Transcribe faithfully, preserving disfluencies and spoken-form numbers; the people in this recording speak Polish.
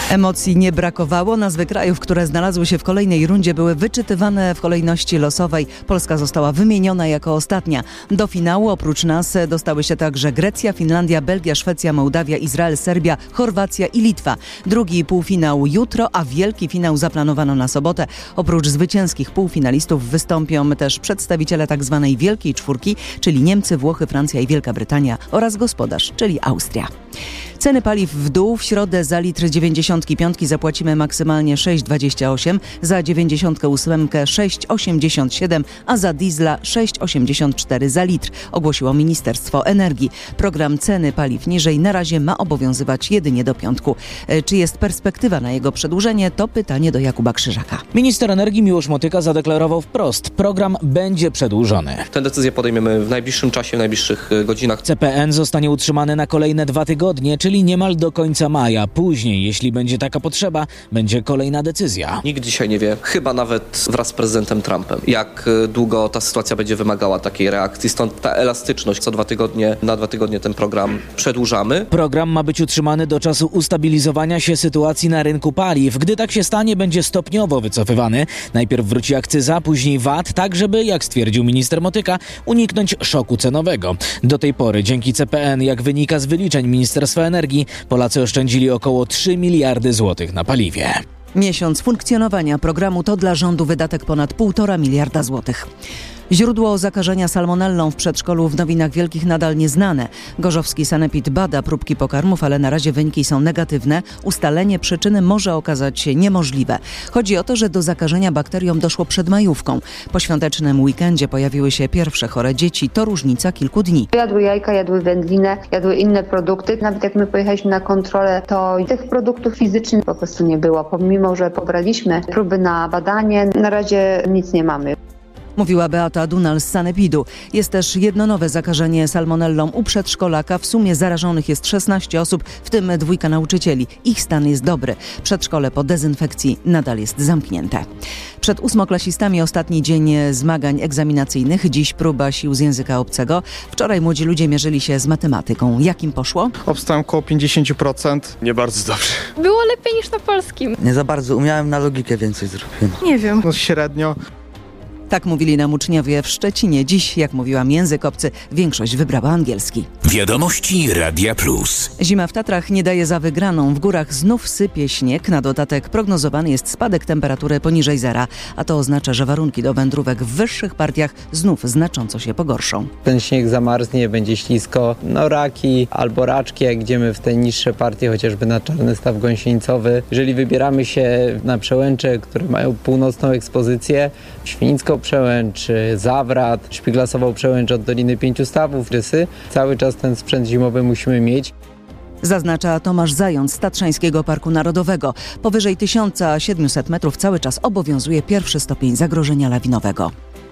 Emocji nie brakowało. Nazwy krajów, które znalazły się w kolejnej rundzie, były wyczytywane w kolejności losowej. Polska została wymieniona jako ostatnia. Do finału oprócz nas dostały się także Grecja, Finlandia, Belgia, Szwecja, Mołdawia, Izrael, Serbia, Chorwacja i Litwa. Drugi półfinał jutro, a wielki finał zaplanowano na sobotę. Oprócz zwycięskich półfinalistów wystąpią też przedstawiciele tzw. Wielkiej Czwórki, czyli Niemcy, Włochy, Francja i Wielka Brytania oraz gospodarz, czyli Austria. Ceny paliw w dół. W środę za litr dziewięćdziesiątki piątki zapłacimy maksymalnie sześć dwadzieścia osiem, za dziewięćdziesiątkę ósemkę sześć osiemdziesiąt siedem, a za diesla sześć osiemdziesiąt cztery za litr, ogłosiło Ministerstwo Energii. Program ceny paliw niżej na razie ma obowiązywać jedynie do piątku. Czy jest perspektywa na jego przedłużenie? To pytanie do Jakuba Krzyżaka. Minister energii Miłosz Motyka zadeklarował wprost: program będzie przedłużony. Tę decyzję podejmiemy w najbliższym czasie, w najbliższych godzinach. C P N zostanie utrzymany na kolejne dwa tygodnie, czyli niemal do końca maja. Później, jeśli będzie taka potrzeba, będzie kolejna decyzja. Nikt dzisiaj nie wie, chyba nawet wraz z prezydentem Trumpem, jak długo ta sytuacja będzie wymagała takiej reakcji. Stąd ta elastyczność. Co dwa tygodnie, na dwa tygodnie ten program przedłużamy. Program ma być utrzymany do czasu ustabilizowania się sytuacji na rynku paliw. Gdy tak się stanie, będzie stopniowo wycofywany. Najpierw wróci akcyza, później V A T, tak żeby, jak stwierdził minister Motyka, uniknąć szoku cenowego. Do tej pory dzięki C P N, jak wynika z wyliczeń Ministerstwa Energii, Polacy oszczędzili około trzy miliardy złotych na paliwie. Miesiąc funkcjonowania programu to dla rządu wydatek ponad półtora miliarda złotych. Źródło zakażenia salmonellą w przedszkolu w Nowinach Wielkich nadal nieznane. Gorzowski sanepid bada próbki pokarmów, ale na razie wyniki są negatywne. Ustalenie przyczyny może okazać się niemożliwe. Chodzi o to, że do zakażenia bakterią doszło przed majówką. Po świątecznym weekendzie pojawiły się pierwsze chore dzieci. To różnica kilku dni. Jadły jajka, jadły wędlinę, jadły inne produkty. Nawet jak my pojechaliśmy na kontrolę, to tych produktów fizycznie po prostu nie było. Pomimo, że pobraliśmy próby na badanie, na razie nic nie mamy. Mówiła Beata Dunal z sanepidu. Jest też jedno nowe zakażenie salmonellą u przedszkolaka. W sumie zarażonych jest szesnaście osób, w tym dwójka nauczycieli. Ich stan jest dobry. Przedszkole po dezynfekcji nadal jest zamknięte. Przed ósmoklasistami ostatni dzień zmagań egzaminacyjnych. Dziś próba sił z języka obcego. Wczoraj młodzi ludzie mierzyli się z matematyką. Jak im poszło? Obstałem około pięćdziesiąt procent. Nie bardzo dobrze. Było lepiej niż na polskim. Nie za bardzo. Umiałem na logikę więcej zrobiłem. Nie wiem. No średnio. Tak mówili nam uczniowie w Szczecinie. Dziś, jak mówiłam, język obcy, większość wybrała angielski. Wiadomości Radia Plus. Zima w Tatrach nie daje za wygraną. W górach znów sypie śnieg. Na dodatek prognozowany jest spadek temperatury poniżej zera, a to oznacza, że warunki do wędrówek w wyższych partiach znów znacząco się pogorszą. Ten śnieg zamarznie, będzie ślisko. No raki albo raczki, jak idziemy w te niższe partie, chociażby na Czarny Staw Gąsienicowy. Jeżeli wybieramy się na przełęcze, które mają północną ekspozycję, Świnicką Przełęcz, Zawrat, Szpiglasową Przełęcz od Doliny Pięciu Stawów, Rysy, cały czas ten sprzęt zimowy musimy mieć. Zaznacza Tomasz Zając z Tatrzańskiego Parku Narodowego. Powyżej tysiąc siedemset metrów cały czas obowiązuje pierwszy stopień zagrożenia lawinowego.